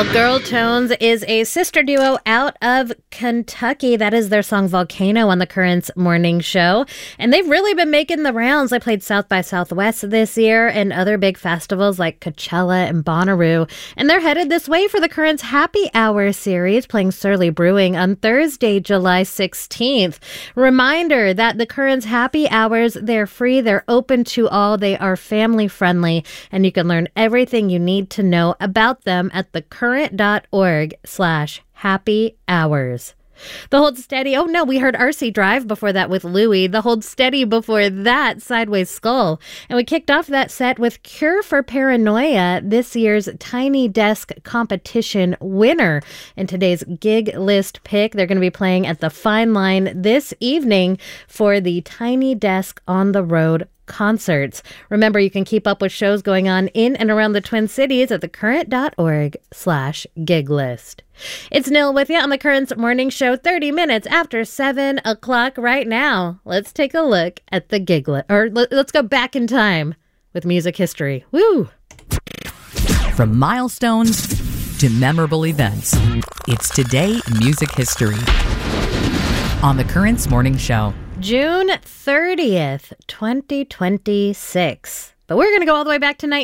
Well, Girl Tones is a sister duo out of Kentucky. That is their song Volcano on the Currents morning show. And they've really been making the rounds. They played South by Southwest this year and other big festivals like Coachella and Bonnaroo. And they're headed this way for the Currents Happy Hour series, playing Surly Brewing on Thursday, July 16th. Reminder that the Currents Happy Hours, they're free, they're open to all, they are family friendly, and you can learn everything you need to know about them at thecurrent.org/happy hours. The Hold Steady, oh no, we heard RC Drive before that with Louie. The Hold Steady before that, Sideways Skull. And we kicked off that set with Cure for Paranoia, this year's Tiny Desk competition winner. And today's gig list pick, they're going to be playing at the Fine Line this evening for the Tiny Desk on the Road concerts. Remember, you can keep up with shows going on in and around the Twin Cities at thecurrent.org/gig list. It's Nil with you on the Currents morning show, 30 minutes after 7 o'clock right now. Let's take a look at the gig list, or let's go back in time with music history. Woo! From milestones to memorable events, it's Today in Music History on the Currents morning show. June 30th, 2026. But we're going to go all the way back to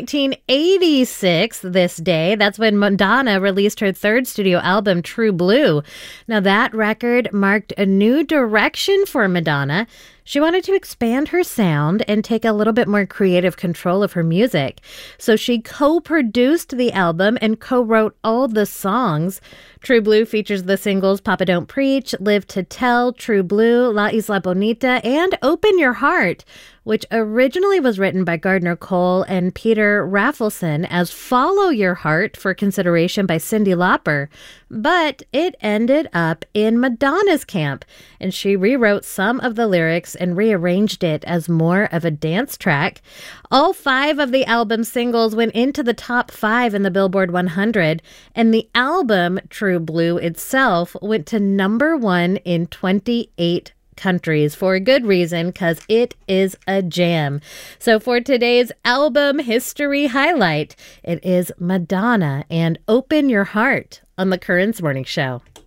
1986 this day. That's when Madonna released her third studio album, True Blue. Now, that record marked a new direction for Madonna. She wanted to expand her sound and take a little bit more creative control of her music. So she co-produced the album and co-wrote all the songs. True Blue features the singles Papa Don't Preach, Live to Tell, True Blue, La Isla Bonita, and Open Your Heart, which originally was written by Gardner Cole and Peter Rafelson as Follow Your Heart for consideration by Cyndi Lauper. But it ended up in Madonna's camp, and she rewrote some of the lyrics and rearranged it as more of a dance track. All 5 of the album's singles went into the top 5 in the Billboard 100, and the album, True Blue itself, went to number 1 in 28 countries for a good reason, because it is a jam. So for today's album history highlight, it is Madonna and Open Your Heart on the Currents Morning Show.